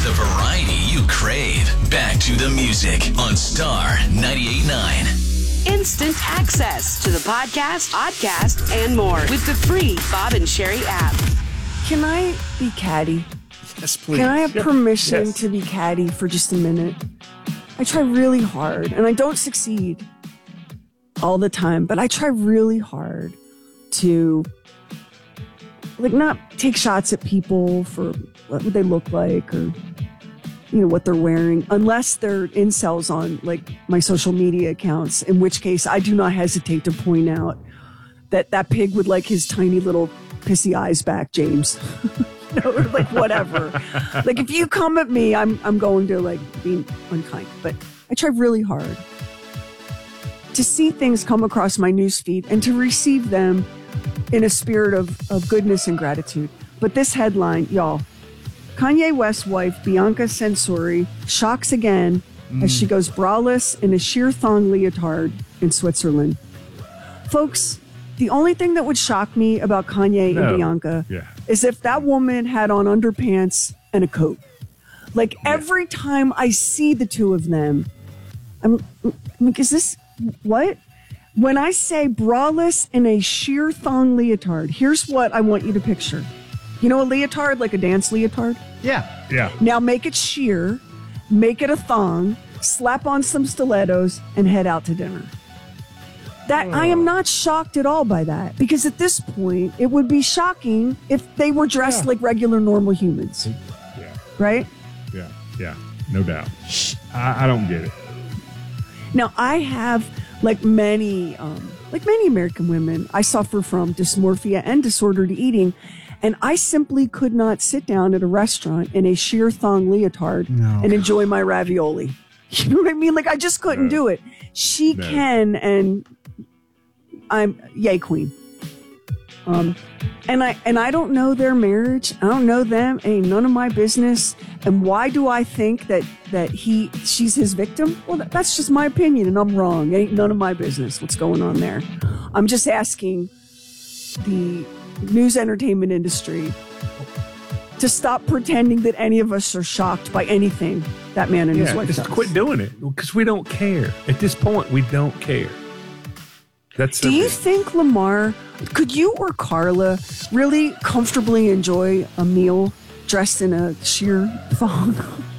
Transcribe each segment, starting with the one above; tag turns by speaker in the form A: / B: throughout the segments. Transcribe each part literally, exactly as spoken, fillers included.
A: The variety you crave. Back to the music on Star ninety-eight point nine.
B: Instant access to the podcast, podcast, and more with the free Bob and Sherry app.
C: Can I be catty?
D: Yes, please.
C: Can I have permission
D: Yes.
C: to be catty for just a minute? I try really hard, and I don't succeed all the time, but I try really hard to, like, not take shots at people for what they look like or, you know, what they're wearing, unless they're incels on, like, my social media accounts, in which case I do not hesitate to point out that that pig would like his tiny little pissy eyes back, James. You know, or like whatever. Like, if you come at me, I'm I'm going to, like, be unkind. But I try really hard to see things come across my newsfeed and to receive them in a spirit of, of goodness and gratitude. But this headline, y'all, Kanye West's wife, Bianca Censori, shocks again mm. as she goes braless in a sheer thong leotard in Switzerland. Folks, the only thing that would shock me about Kanye no. and Bianca
D: yeah.
C: is if that woman had on underpants and a coat. Like, yeah. every time I see the two of them, I'm, I'm like, is this, what? When I say braless in a sheer thong leotard, here's what I want you to picture. You know a leotard, like a dance leotard?
D: Yeah. Yeah.
C: Now make it sheer, make it a thong, slap on some stilettos, and head out to dinner. That, I am not shocked at all by that, because at this point, it would be shocking if they were dressed yeah. like regular, normal humans.
D: Yeah.
C: Right?
D: Yeah, yeah, no doubt. I, I don't get it.
C: Now, I have, like many, um, like many American women, I suffer from dysmorphia and disordered eating, and I simply could not sit down at a restaurant in a sheer thong leotard no. and enjoy my ravioli. You know what I mean? Like, I just couldn't no. do it. She no. can, and I'm yay queen. Um, and I and I don't know their marriage. I don't know them. Ain't none of my business. And why do I think that that he she's his victim? Well, that, that's just my opinion, and I'm wrong. Ain't none of my business what's going on there. I'm just asking the news entertainment industry to stop pretending that any of us are shocked by anything that man and
D: yeah,
C: his wife
D: just
C: does.
D: Quit doing it, because we don't care. At this point, we don't care. That's
C: Do you think, Lamar, could you or Carla really comfortably enjoy a meal dressed in a sheer thong?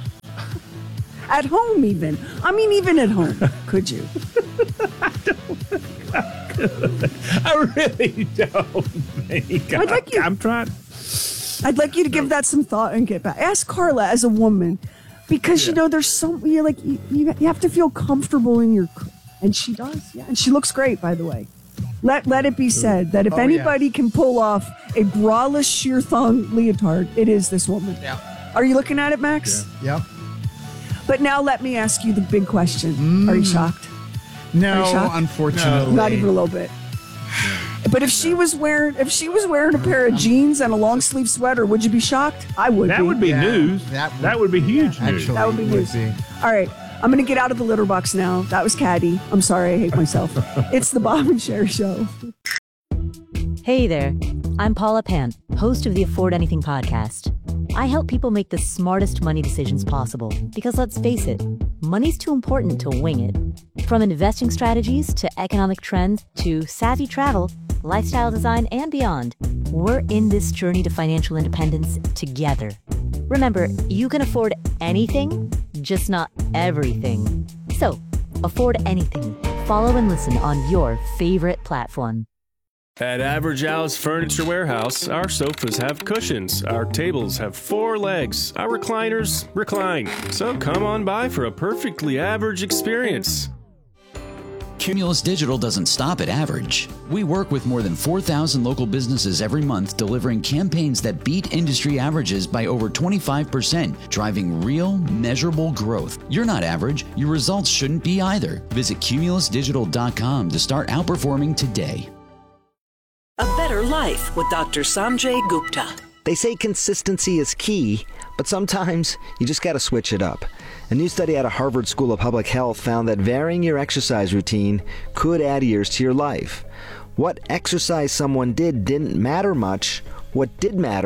C: At home, even. I mean, even at home, could you?
D: I don't I could. I really don't think
C: I'd like you,
D: I'm trying.
C: I'd like you to give that some thought and get back. Ask Carla as a woman, because, yeah. you know, there's some, you're like, you, you have to feel comfortable in your... And she does, yeah. And she looks great, by the way. Let let it be said that if oh, anybody yeah. can pull off a braless sheer thong leotard, it is this woman.
E: Yeah.
C: Are you looking at it, Max?
E: Yeah. Yep.
C: But now let me ask you the big question. Mm. Are you shocked?
E: No,
C: Are you shocked?
E: unfortunately.
C: No. Not even a little bit. No. But if she was wearing if she was wearing a pair of jeans and a long sleeve sweater, would you be shocked? I would
D: that
C: be.
D: That would be
E: yeah.
D: news.
E: That would,
D: that would be huge
E: yeah,
D: news.
E: Actually,
C: that would be news.
E: Would be.
C: All right. I'm going to get out of the litter box now. That was catty. I'm sorry. I hate myself. It's the Bob and Sherry Show.
F: Hey there. I'm Paula Pant, host of the Afford Anything podcast. I help people make the smartest money decisions possible because, let's face it, money's too important to wing it. From investing strategies to economic trends to savvy travel, lifestyle design, and beyond, we're in this journey to financial independence together. Remember, you can afford anything, just not everything. So, afford anything. Follow and listen on your favorite platform.
G: At Average Alice Furniture Warehouse, our sofas have cushions, our tables have four legs, our recliners recline. So come on by for a perfectly average experience.
H: Cumulus Digital doesn't stop at average. We work with more than four thousand local businesses every month, delivering campaigns that beat industry averages by over twenty-five percent, driving real, measurable growth. You're not average. Your results shouldn't be either. Visit cumulus digital dot com to start outperforming today.
B: A Better Life with Doctor Sanjay Gupta.
I: They say consistency is key, but sometimes you just got to switch it up. A new study out of Harvard School of Public Health found that varying your exercise routine could add years to your life. What exercise someone did didn't matter much. What did matter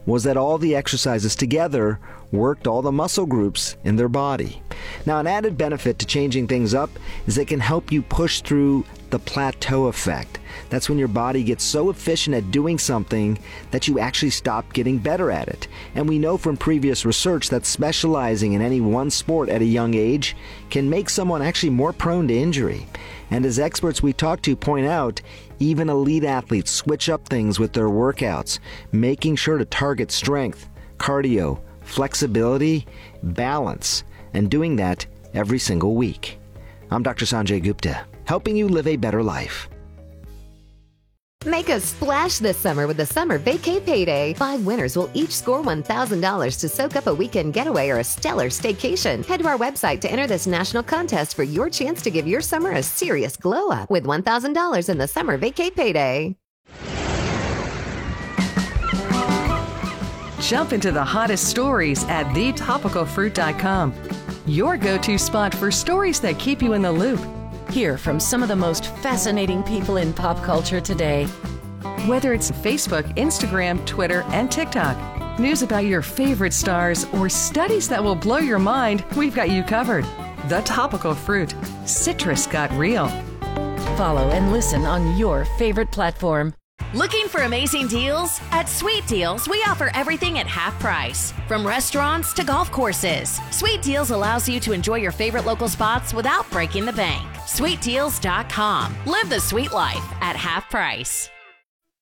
I: was that all the exercises together worked all the muscle groups in their body. Now, an added benefit to changing things up is it can help you push through the plateau effect. That's when your body gets so efficient at doing something that you actually stop getting better at it. And we know from previous research that specializing in any one sport at a young age can make someone actually more prone to injury. And as experts we talk to point out, even elite athletes switch up things with their workouts, making sure to target strength, cardio, flexibility, balance, and doing that every single week. I'm Doctor Sanjay Gupta, helping you live a better life.
E: Make a splash this summer with the Summer Vacay Payday. Five winners will each score one thousand dollars to soak up a weekend getaway or a stellar staycation. Head to our website to enter this national contest for your chance to give your summer a serious glow up with one thousand dollars in the Summer Vacay Payday.
J: Jump into the hottest stories at the topical fruit dot com. Your go-to spot for stories that keep you in the loop.
K: Hear from some of the most fascinating people in pop culture today.
J: Whether it's Facebook, Instagram, Twitter, and TikTok, news about your favorite stars, or studies that will blow your mind, we've got you covered. The Topical Fruit. Citrus got real.
K: Follow and listen on your favorite platform.
L: Looking for amazing deals? At Sweet Deals, we offer everything at half price. From restaurants to golf courses, Sweet Deals allows you to enjoy your favorite local spots without breaking the bank. sweet deals dot com. Live the sweet life at half price.